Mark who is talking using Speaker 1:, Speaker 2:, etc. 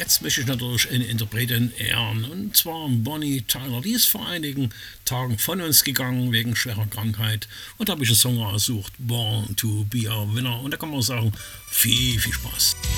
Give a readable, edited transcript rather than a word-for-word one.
Speaker 1: jetzt möchte ich natürlich eine Interpretin ehren, und zwar Bonnie Tyler. Die ist vor einigen Tagen von uns gegangen wegen schwerer Krankheit. Und da habe ich einen Song ausgesucht, Born to be a Winner. Und da kann man sagen, viel Spaß.